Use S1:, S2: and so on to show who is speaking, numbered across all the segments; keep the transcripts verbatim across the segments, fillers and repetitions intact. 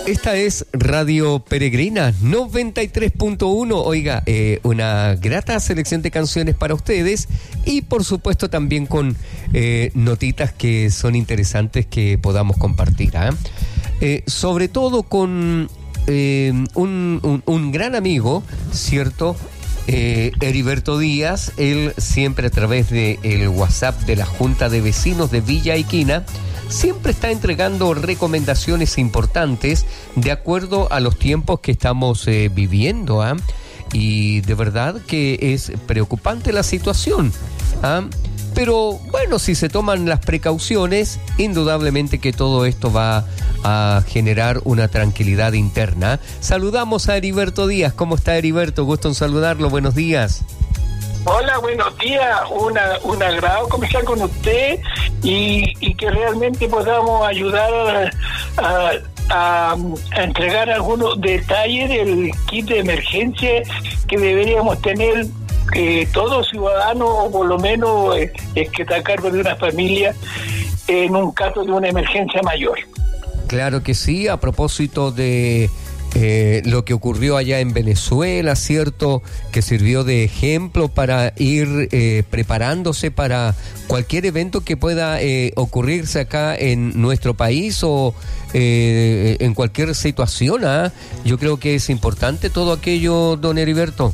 S1: Esta es Radio Peregrina noventa y tres punto uno. Oiga, eh, una grata selección de canciones para ustedes y por supuesto también con eh, notitas que son interesantes que podamos compartir, ¿eh? Eh, sobre todo con eh, un, un, un gran amigo, ¿cierto? Eh, Heriberto Díaz. Él siempre a través del WhatsApp de la Junta de Vecinos de Villa Iquina siempre está entregando recomendaciones importantes de acuerdo a los tiempos que estamos eh, viviendo, ¿eh? Y de verdad que es preocupante la situación, ¿eh? Pero bueno, si se toman las precauciones, indudablemente que todo esto va a generar una tranquilidad interna. Saludamos a Heriberto Díaz. ¿Cómo está, Heriberto? Gusto en saludarlo. Buenos días.
S2: Hola, buenos días. Una, un agrado conversar con usted y, y que realmente podamos ayudar a, a, a entregar algunos detalles del kit de emergencia que deberíamos tener eh, todo ciudadano, o por lo menos eh, es que está a cargo de una familia en un caso de una emergencia mayor.
S1: Claro que sí, a propósito de Eh, lo que ocurrió allá en Venezuela, ¿cierto? Que sirvió de ejemplo para ir eh, preparándose para cualquier evento que pueda eh, ocurrirse acá en nuestro país o eh, en cualquier situación, ¿eh? Yo creo que es importante todo aquello, don Heriberto.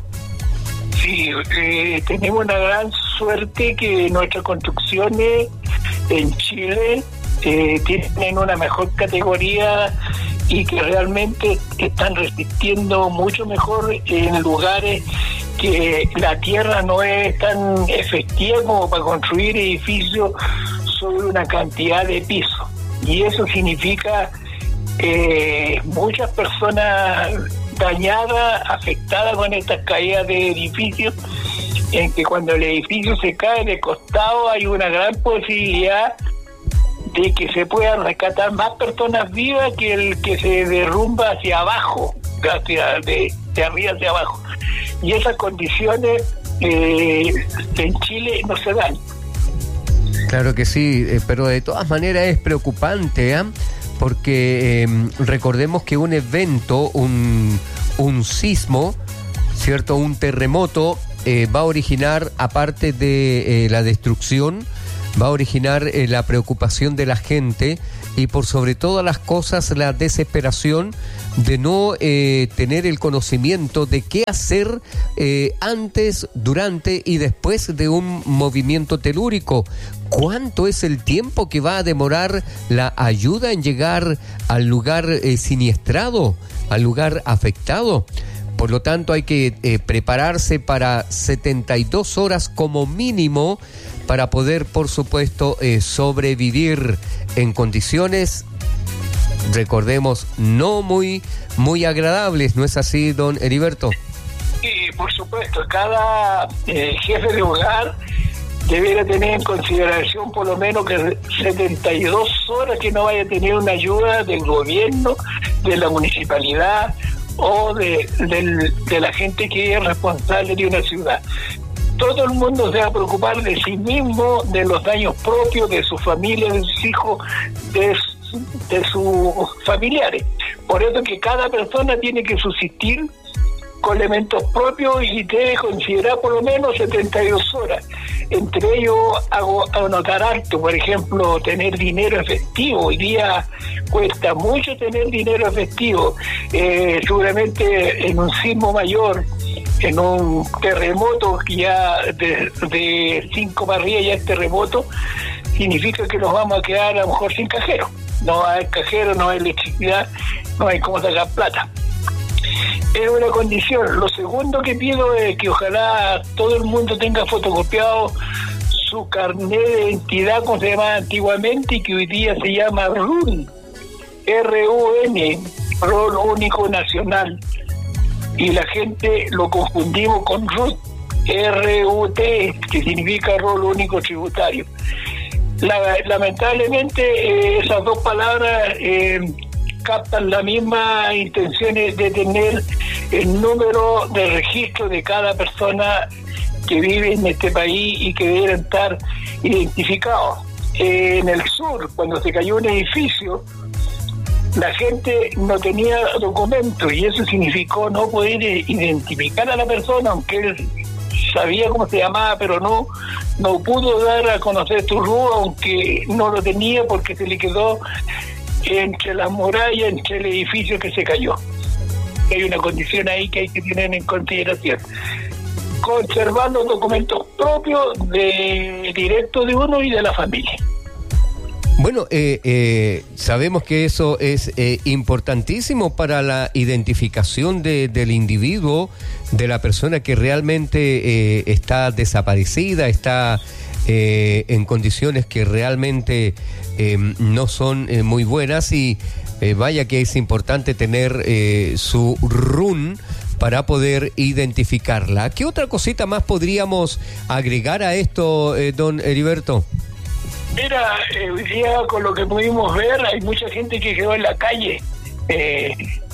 S2: Sí, eh, tenemos una gran suerte que nuestras construcciones en Chile eh, tienen una mejor categoría y que realmente están resistiendo mucho mejor en lugares que la tierra no es tan efectiva como para construir edificios sobre una cantidad de pisos. Y eso significa eh, muchas personas dañadas, afectadas con estas caídas de edificios, en que cuando el edificio se cae de costado hay una gran posibilidad de que se puedan rescatar más personas vivas que el que se derrumba hacia abajo, hacia de, de arriba hacia abajo. Y esas condiciones eh, en Chile no se dan.
S1: Claro que sí, eh, pero de todas maneras es preocupante, ¿eh? Porque eh, recordemos que un evento, un, un sismo, ¿cierto? Un terremoto eh, va a originar, aparte de eh, la destrucción, va a originar eh, la preocupación de la gente y por sobre todas las cosas la desesperación de no eh, tener el conocimiento de qué hacer eh, antes, durante y después de un movimiento telúrico. ¿Cuánto es el tiempo que va a demorar la ayuda en llegar al lugar eh, siniestrado, al lugar afectado? Por lo tanto, hay que eh, prepararse para setenta y dos horas como mínimo para poder, por supuesto, eh, sobrevivir en condiciones, recordemos, no muy, muy agradables. ¿No es así, don Heriberto?
S2: Sí, por supuesto. Cada eh, jefe de hogar debería tener en consideración por lo menos que setenta y dos horas que no vaya a tener una ayuda del gobierno, de la municipalidad o de, de, de la gente que es responsable de una ciudad. Todo el mundo se va a preocupar de sí mismo, de los daños propios, de su familia, de sus hijos, de, de sus familiares. Por eso que cada persona tiene que subsistir con elementos propios y debe considerar por lo menos setenta y dos horas. Entre ellos hago anotar alto, por ejemplo, tener dinero efectivo. Hoy día cuesta mucho tener dinero efectivo. Eh, seguramente en un sismo mayor, en un terremoto que ya de, de cinco para arriba ya es terremoto, significa que nos vamos a quedar a lo mejor sin cajero. No hay cajero, no hay electricidad, no hay cómo sacar plata. Es una condición. Lo segundo que pido es que ojalá todo el mundo tenga fotocopiado su carnet de identidad, como se llamaba antiguamente, y que hoy día se llama R U N, R U N, Rol Único Nacional. Y la gente lo confundimos con R U T, R U T, que significa Rol Único Tributario. La, lamentablemente eh, esas dos palabras eh, captan la misma intención de tener el número de registro de cada persona que vive en este país y que deben estar identificados. Eh, en el sur, cuando se cayó un edificio, la gente no tenía documentos y eso significó no poder identificar a la persona, aunque él sabía cómo se llamaba, pero no no pudo dar a conocer su rúa, aunque no lo tenía porque se le quedó entre las murallas, entre el edificio que se cayó. Hay una condición ahí que hay que tener en consideración. Conservar los documentos propios de directo de uno y de la familia.
S1: Bueno, eh, eh, sabemos que eso es eh, importantísimo para la identificación de, del individuo, de la persona que realmente eh, está desaparecida, está eh, en condiciones que realmente eh, no son eh, muy buenas y eh, vaya que es importante tener eh, su R U N para poder identificarla. ¿Qué otra cosita más podríamos agregar a esto, eh, don Heriberto?
S2: Mira, eh, hoy día con lo que pudimos ver, hay mucha gente que quedó en la calle, eh,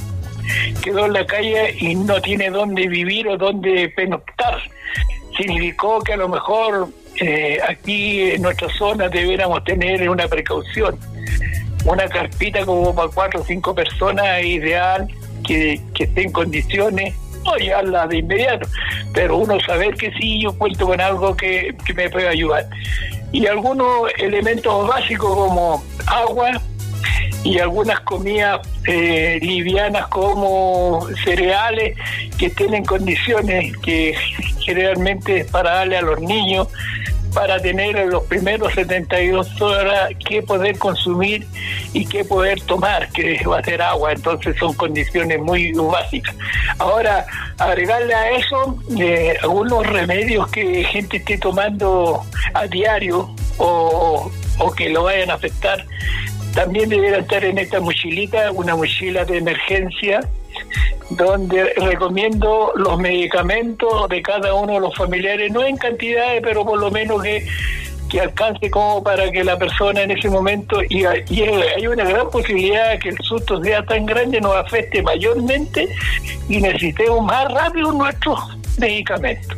S2: quedó en la calle y no tiene dónde vivir o dónde pernoctar. Significó que a lo mejor eh, aquí en nuestra zona debiéramos tener una precaución, una carpita como para cuatro o cinco personas, ideal, que, que esté en condiciones, no llevarla de inmediato, pero uno saber que sí, yo cuento con algo que, que me puede ayudar. Y algunos elementos básicos como agua y algunas comidas eh, livianas como cereales que estén en condiciones, que generalmente es para darle a los niños, para tener en los primeros setenta y dos horas qué poder consumir y qué poder tomar, que va a ser agua. Entonces son condiciones muy básicas. Ahora, agregarle a eso eh, algunos remedios que gente esté tomando a diario o, o que lo vayan a afectar, también debería estar en esta mochilita, una mochila de emergencia, donde recomiendo los medicamentos de cada uno de los familiares, no en cantidades, pero por lo menos que, que alcance como para que la persona en ese momento, y, y hay una gran posibilidad que el susto sea tan grande, nos afecte mayormente y necesitemos más rápido nuestros medicamentos.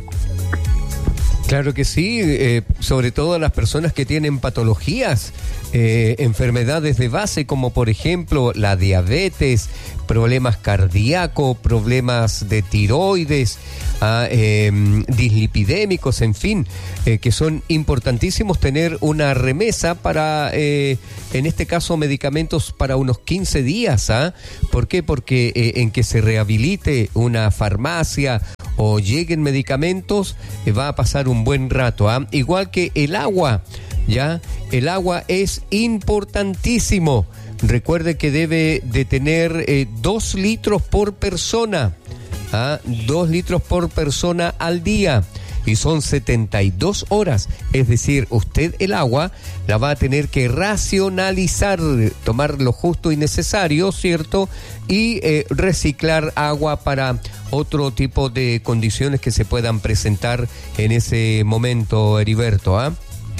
S1: Claro que sí, eh, sobre todo las personas que tienen patologías, eh, enfermedades de base como por ejemplo la diabetes, problemas cardíacos, problemas de tiroides, ah, eh, dislipidémicos, en fin, eh, que son importantísimos tener una remesa para, eh, en este caso, medicamentos para unos quince días. ¿Ah? ¿Por qué? Porque eh, en que se rehabilite una farmacia o lleguen medicamentos, eh, va a pasar un buen rato. ¿Ah? Igual que el agua, ¿ya? El agua es importantísimo. Recuerde que debe de tener eh, dos litros por persona, ¿ah? dos litros por persona al día, y son setenta y dos horas, es decir, usted el agua la va a tener que racionalizar, tomar lo justo y necesario, ¿cierto? Y eh, reciclar agua para otro tipo de condiciones que se puedan presentar en ese momento, Heriberto, ¿ah?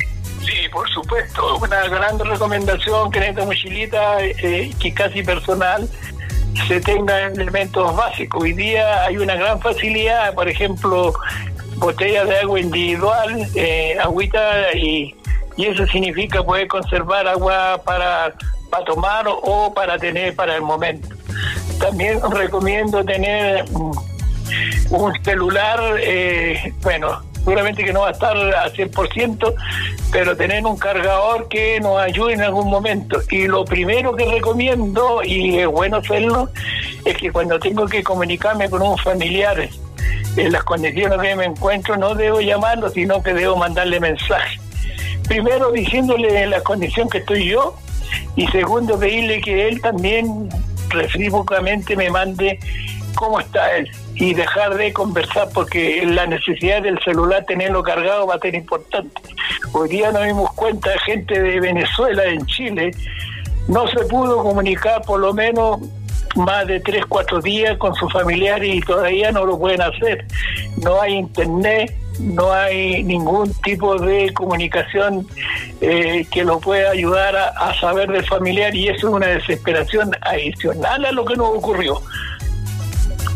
S2: Sí, por supuesto, una gran recomendación que en esta mochilita, eh, que casi personal, se tengan elementos básicos. Hoy día hay una gran facilidad, por ejemplo, botellas de agua individual, eh, agüita, y, y eso significa poder conservar agua para, para tomar o, o para tener para el momento. También recomiendo tener um, un celular, eh, bueno, seguramente que no va a estar al cien por ciento, pero tener un cargador que nos ayude en algún momento. Y lo primero que recomiendo, y es bueno hacerlo, es que cuando tengo que comunicarme con un familiar en las condiciones que me encuentro, no debo llamarlo, sino que debo mandarle mensaje. Primero diciéndole en la condición que estoy yo, y segundo pedirle que él también recíprocamente me mande cómo está él, y dejar de conversar, porque la necesidad del celular, tenerlo cargado, va a ser importante. Hoy día nos dimos cuenta, gente de Venezuela, en Chile, no se pudo comunicar por lo menos más de tres, cuatro días con sus familiares y todavía no lo pueden hacer. No hay internet, no hay ningún tipo de comunicación eh, que lo pueda ayudar a, a saber del familiar, y eso es una desesperación adicional a lo que nos ocurrió.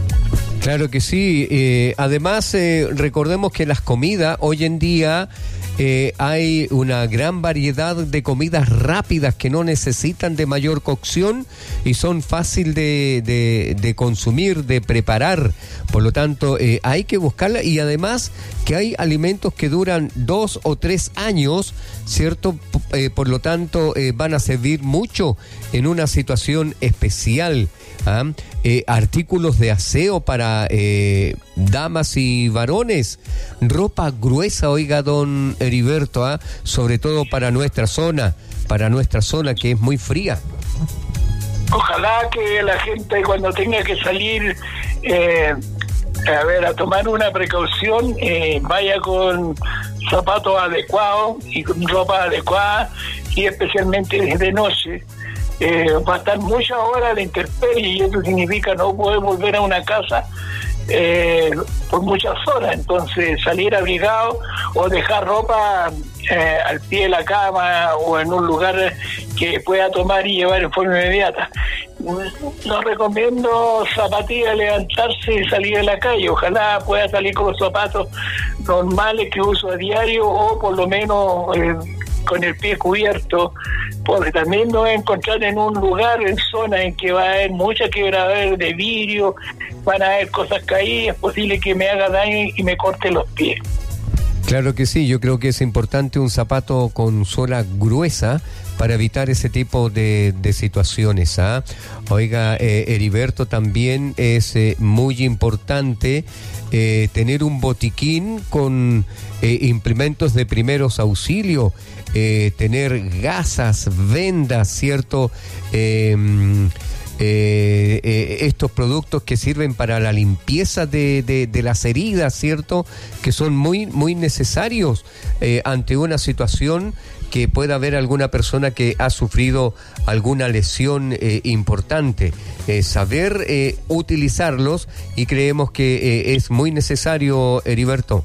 S1: Claro que sí. Eh, además, eh, recordemos que las comidas hoy en día eh, hay una gran variedad de comidas rápidas que no necesitan de mayor cocción y son fácil de, de, de consumir, de preparar. Por lo tanto, eh, hay que buscarla, y además que hay alimentos que duran dos o tres años, ¿cierto? Eh, por lo tanto, eh, van a servir mucho en una situación especial. ¿Ah? Eh, artículos de aseo para eh, damas y varones, ropa gruesa, oiga, don Heriberto, ¿ah? Sobre todo para nuestra zona, para nuestra zona que es muy fría.
S2: Ojalá que la gente, cuando tenga que salir eh, a ver, a tomar una precaución, eh, vaya con zapatos adecuados y con ropa adecuada, y especialmente de noche. Eh, va a estar muchas horas de intemperie, y eso significa no poder volver a una casa eh, por muchas horas. Entonces, salir abrigado o dejar ropa eh, al pie de la cama o en un lugar que pueda tomar y llevar en forma inmediata. No recomiendo zapatillas, levantarse y salir a la calle. Ojalá pueda salir con los zapatos normales que uso a diario, o por lo menos eh, con el pie cubierto, porque también nos voy a encontrar en un lugar, en zona en que va a haber mucha quebradera de vidrio, van a haber cosas caídas, es posible que me haga daño y me corte los pies.
S1: Claro que sí, yo creo que es importante un zapato con suela gruesa para evitar ese tipo de, de situaciones. ¿Ah? Oiga, eh, Heriberto, también es eh, muy importante eh, tener un botiquín con eh, implementos de primeros auxilios, eh, tener gasas, vendas, ¿cierto? Eh, Eh, eh, estos productos que sirven para la limpieza de, de, de las heridas, ¿cierto? Que son muy, muy necesarios eh, ante una situación que pueda haber alguna persona que ha sufrido alguna lesión eh, importante. Eh, saber eh, utilizarlos, y creemos que eh, es muy necesario, Heriberto.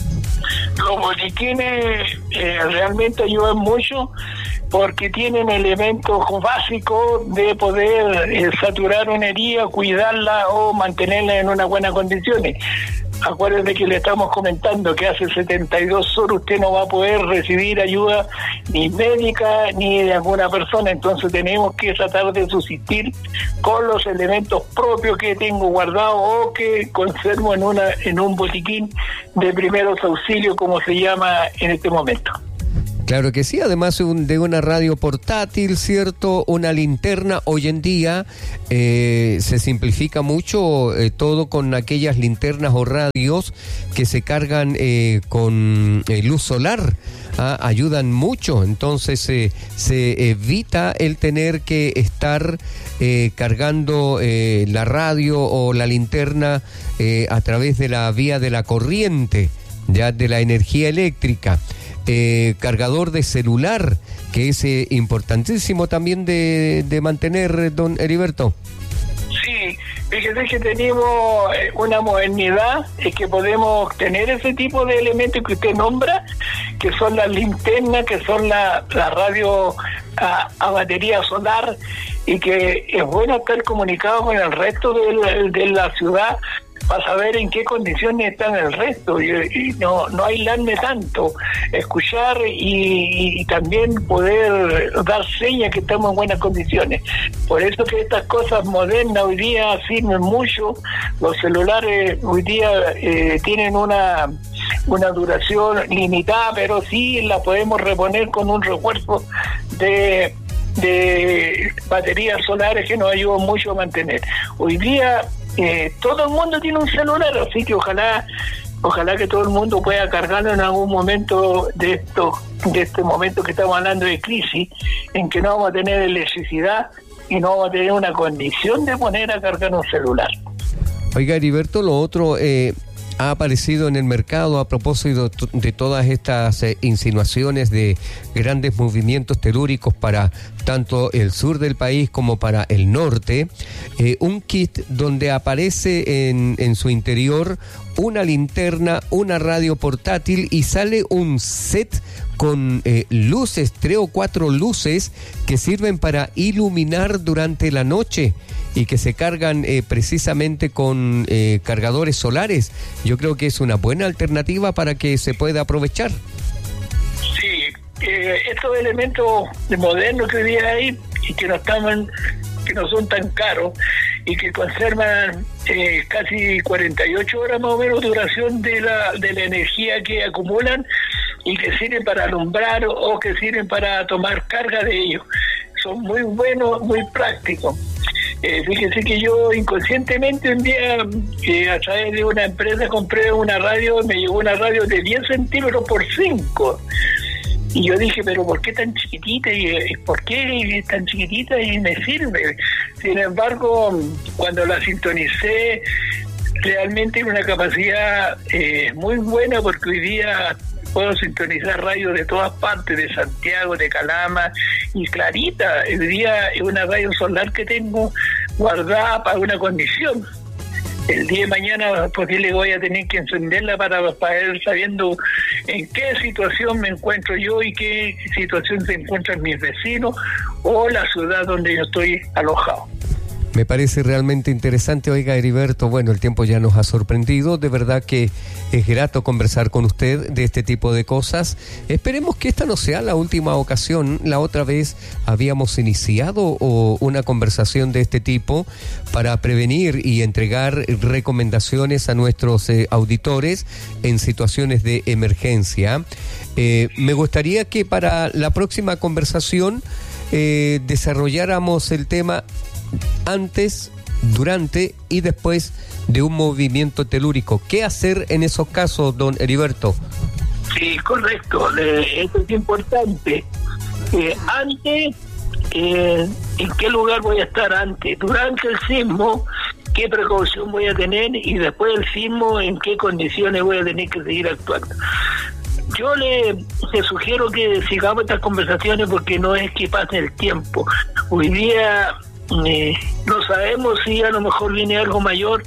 S2: Los botiquines eh, realmente ayudan mucho, porque tienen elementos básicos de poder eh, saturar una herida, cuidarla o mantenerla en unas buenas condiciones. Acuérdense que le estamos comentando que hace setenta y dos horas usted no va a poder recibir ayuda ni médica ni de alguna persona, entonces tenemos que tratar de subsistir con los elementos propios que tengo guardados o que conservo en una en un botiquín de primeros auxilios, como se llama en este momento.
S1: Claro que sí, además de una radio portátil, ¿cierto? Una linterna. Hoy en día eh, se simplifica mucho eh, todo con aquellas linternas o radios que se cargan eh, con eh, luz solar. ¿Ah? Ayudan mucho, entonces eh, se evita el tener que estar eh, cargando eh, la radio o la linterna eh, a través de la vía de la corriente, ya de la energía eléctrica. Eh, cargador de celular, que es eh, importantísimo también de, de mantener, don Heriberto.
S2: Sí, fíjese que tenemos una modernidad, es que podemos tener ese tipo de elementos que usted nombra, que son las linternas, que son la, la radio a, a batería solar, y que es bueno estar comunicado con el resto de la, de la ciudad para saber en qué condiciones están el resto, y, y no no aislarme tanto, escuchar y, y también poder dar señas que estamos en buenas condiciones. Por eso que estas cosas modernas hoy día sirven mucho. Los celulares hoy día eh, tienen una una duración limitada, pero sí la podemos reponer con un refuerzo de de baterías solares que nos ayudan mucho a mantener. Hoy día eh, todo el mundo tiene un celular, así que ojalá ojalá que todo el mundo pueda cargarlo en algún momento de esto de este momento que estamos hablando de crisis, en que no vamos a tener electricidad y no vamos a tener una condición de poner a cargar un celular.
S1: Oiga, Heriberto, lo otro eh, ha aparecido en el mercado a propósito de todas estas eh, insinuaciones de grandes movimientos telúricos para tanto el sur del país como para el norte, eh, un kit donde aparece en, en su interior una linterna, una radio portátil, y sale un set con eh, luces, tres o cuatro luces que sirven para iluminar durante la noche y que se cargan eh, precisamente con eh, cargadores solares. Yo creo que es una buena alternativa para que se pueda aprovechar.
S2: eh, estos elementos modernos que hoy día hay y que no están, que no son tan caros y que conservan eh, casi cuarenta y ocho horas más o menos duración de la de la energía que acumulan y que sirven para alumbrar o que sirven para tomar carga de ellos. Son muy buenos, muy prácticos. Eh, fíjense que yo inconscientemente un día eh, a través de una empresa compré una radio, me llegó una radio de diez centímetros por cinco. Y yo dije, pero ¿por qué tan chiquitita? ¿Y por qué es tan chiquitita? Y me sirve. Sin embargo, cuando la sintonicé, realmente tiene una capacidad eh, muy buena, porque hoy día puedo sintonizar radios de todas partes, de Santiago, de Calama, y clarita. Hoy día es una radio solar que tengo guardada para una condición. El día de mañana posible voy a tener que encenderla para, para ir sabiendo en qué situación me encuentro yo y qué situación se encuentran mis vecinos o la ciudad donde yo estoy alojado.
S1: Me parece realmente interesante. Oiga, Heriberto, bueno, el tiempo ya nos ha sorprendido. De verdad que es grato conversar con usted de este tipo de cosas. Esperemos que esta no sea la última ocasión. La otra vez habíamos iniciado o, una conversación de este tipo para prevenir y entregar recomendaciones a nuestros eh, auditores en situaciones de emergencia. Eh, me gustaría que para la próxima conversación eh, desarrolláramos el tema antes, durante y después de un movimiento telúrico. ¿Qué hacer en esos casos, don Heriberto?
S2: Sí, correcto. Eh, eso es importante. Eh, antes, eh, ¿en qué lugar voy a estar antes? Durante el sismo, ¿qué precaución voy a tener? Y después del sismo, ¿en qué condiciones voy a tener que seguir actuando? Yo le, le sugiero que sigamos estas conversaciones, porque no es que pase el tiempo. Hoy día Eh, no sabemos si a lo mejor viene algo mayor,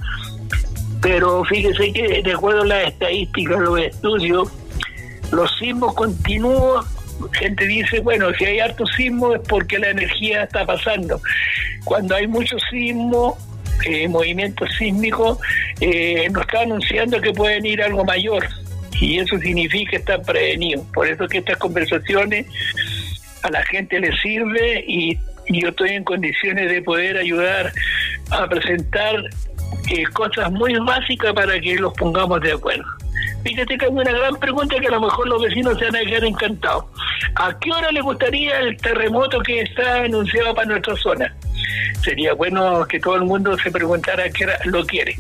S2: pero fíjese que de acuerdo a las estadísticas, los estudios, los sismos continúan. Gente dice, bueno, si hay harto sismo es porque la energía está pasando. Cuando hay mucho sismo, eh, movimiento sísmico, eh, nos está anunciando que puede venir algo mayor, y eso significa estar prevenido. Por eso que estas conversaciones a la gente les sirve, y y yo estoy en condiciones de poder ayudar a presentar eh, cosas muy básicas para que los pongamos de acuerdo. Fíjate que hay una gran pregunta que a lo mejor los vecinos se van a quedar encantados. ¿A qué hora les gustaría el terremoto que está anunciado para nuestra zona? Sería bueno que todo el mundo se preguntara a qué hora lo quiere.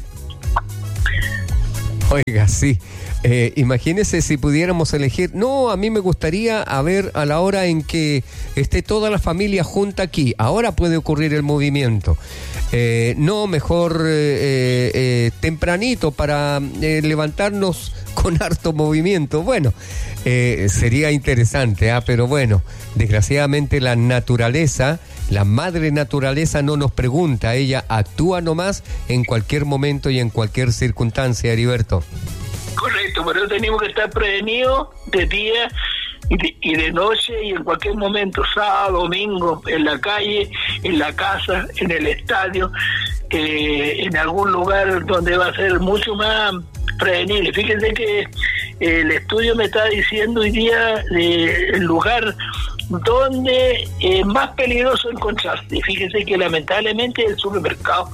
S1: Oiga, sí. Eh, imagínese si pudiéramos elegir. No, a mí me gustaría a ver a la hora en que esté toda la familia junta aquí. Ahora puede ocurrir el movimiento. Eh, no, mejor eh, eh, tempranito para eh, levantarnos con harto movimiento. Bueno, eh, sería interesante, ¿ah? Pero bueno, desgraciadamente la naturaleza, la madre naturaleza no nos pregunta. Ella actúa nomás en cualquier momento y en cualquier circunstancia, Heriberto.
S2: Correcto, por eso tenemos que estar prevenidos de día y de, y de noche, y en cualquier momento, sábado, domingo, en la calle, en la casa, en el estadio, eh, en algún lugar donde va a ser mucho más prevenible. Fíjense que eh, el estudio me está diciendo hoy día eh, el lugar donde es más peligroso encontrarse. Fíjense que lamentablemente es el supermercado.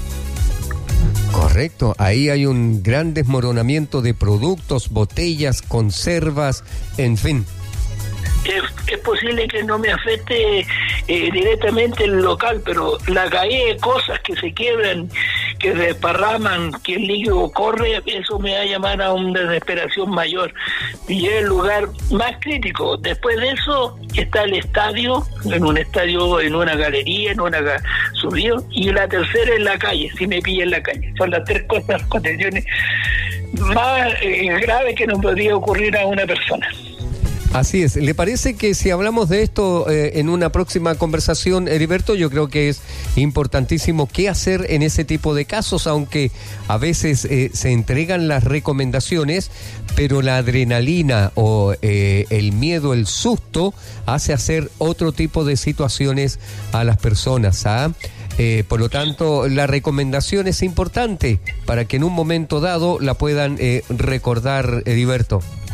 S1: Correcto, ahí hay un gran desmoronamiento de productos, botellas, conservas, en fin.
S2: Es, es posible que no me afecte eh, directamente el local, pero la caída de cosas que se quiebran, que desparraman, que el líquido corre, eso me va a llamar a una desesperación mayor. Y es el lugar más crítico. Después de eso está el estadio, en un estadio, en una galería, en una subida, y la tercera en la calle, si me pilla en la calle. Son las tres cosas, condiciones más eh, graves que nos podría ocurrir a una persona.
S1: Así es. ¿Le parece que si hablamos de esto eh, en una próxima conversación, Heriberto? Yo creo que es importantísimo qué hacer en ese tipo de casos, aunque a veces eh, se entregan las recomendaciones, pero la adrenalina o eh, el miedo, el susto, hace hacer otro tipo de situaciones a las personas, ¿ah? Eh, por lo tanto, la recomendación es importante para que en un momento dado la puedan eh, recordar, Heriberto.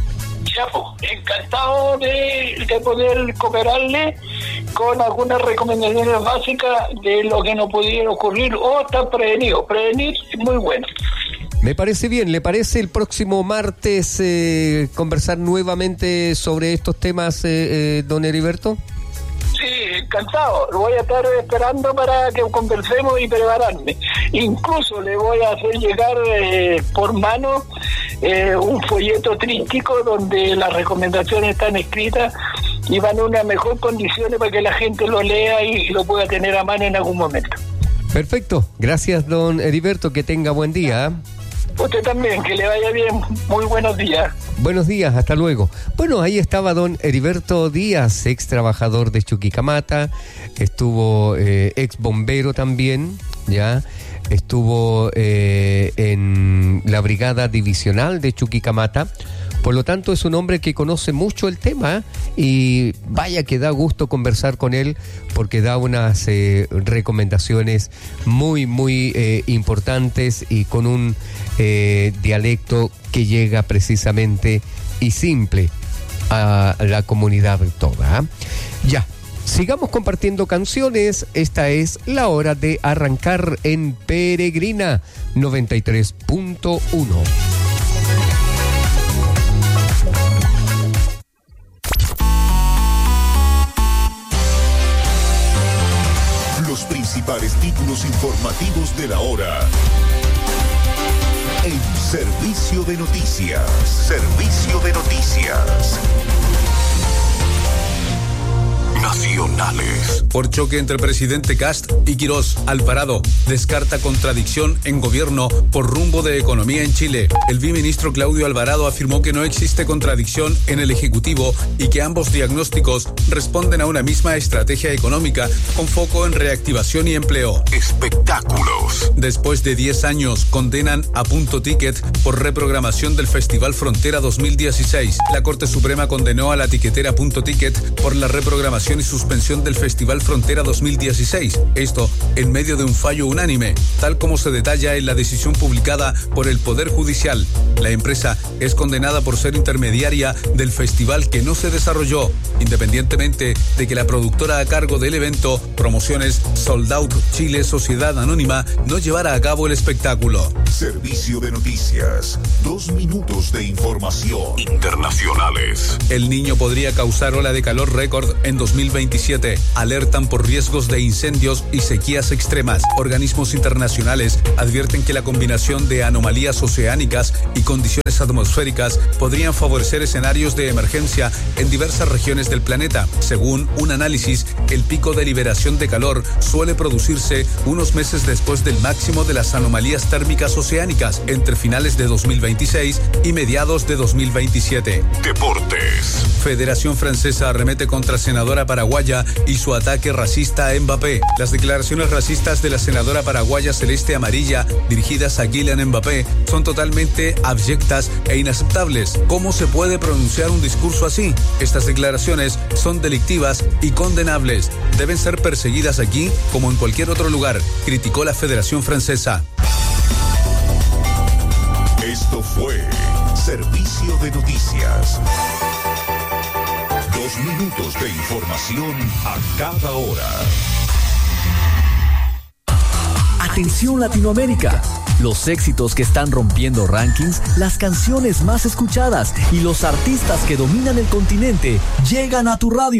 S2: Ya, pues, encantado de, de poder cooperarle con algunas recomendaciones básicas de lo que no pudiera ocurrir o estar prevenido. Prevenir es muy bueno.
S1: Me parece bien. ¿Le parece el próximo martes eh, conversar nuevamente sobre estos temas, eh, eh, don Heriberto?
S2: Sí, encantado. Lo voy a estar esperando para que conversemos y prepararme. Incluso le voy a hacer llegar eh, por mano eh, un folleto tríptico donde las recomendaciones están escritas y van en unas mejor condiciones para que la gente lo lea y lo pueda tener a mano en algún momento.
S1: Perfecto. Gracias, don Heriberto. Que tenga buen día.
S2: Usted también, que le vaya bien. Muy buenos días.
S1: Buenos días, hasta luego. Bueno, ahí estaba don Heriberto Díaz, ex trabajador de Chuquicamata, estuvo eh, ex bombero también, ya, estuvo eh, en la brigada divisional de Chuquicamata. Por lo tanto, es un hombre que conoce mucho el tema y vaya que da gusto conversar con él porque da unas eh, recomendaciones muy, muy eh, importantes y con un eh, dialecto que llega precisamente y simple a la comunidad toda. Ya, sigamos compartiendo canciones. Esta es la hora de arrancar en Peregrina noventa y tres punto uno.
S3: Los principales títulos informativos de la hora. En Servicio de Noticias. Servicio de Noticias. Nacionales.
S4: Por choque entre presidente Kast y Quirós, Alvarado descarta contradicción en gobierno por rumbo de economía en Chile. El viceministro Claudio Alvarado afirmó que no existe contradicción en el Ejecutivo y que ambos diagnósticos responden a una misma estrategia económica con foco en reactivación y empleo.
S3: Espectáculos.
S4: Después de diez años, condenan a Punto Ticket por reprogramación del Festival Frontera dos mil dieciséis. La Corte Suprema condenó a la tiquetera Punto Ticket por la reprogramación y suspensión del Festival Frontera dos mil dieciséis. Esto en medio de un fallo unánime, tal como se detalla en la decisión publicada por el Poder Judicial. La empresa es condenada por ser intermediaria del festival que no se desarrolló, independientemente de que la productora a cargo del evento, Promociones Sold Out Chile Sociedad Anónima, no llevara a cabo el espectáculo.
S3: Servicio de Noticias. Dos minutos de información. Internacionales.
S4: El Niño podría causar ola de calor récord en dos mil veintisiete. Alertan por riesgos de incendios y sequías extremas. Organismos internacionales advierten que la combinación de anomalías oceánicas y condiciones atmosféricas podrían favorecer escenarios de emergencia en diversas regiones del planeta. Según un análisis, el pico de liberación de calor suele producirse unos meses después del máximo de las anomalías térmicas oceánicas, entre finales de dos mil veintiséis y mediados de dos mil veintisiete.
S3: Deportes.
S4: Federación Francesa arremete contra senadora paraguaya y su ataque racista a Mbappé. Las declaraciones racistas de la senadora paraguaya Celeste Amarilla dirigidas a Kylian Mbappé son totalmente abyectas e inaceptables. ¿Cómo se puede pronunciar un discurso así? Estas declaraciones son delictivas y condenables. Deben ser perseguidas aquí como en cualquier otro lugar, criticó la Federación Francesa.
S3: Esto fue Servicio de Noticias. Dos minutos de información a cada hora.
S5: Atención Latinoamérica. Los éxitos que están rompiendo rankings, las canciones más escuchadas y los artistas que dominan el continente llegan a tu radio.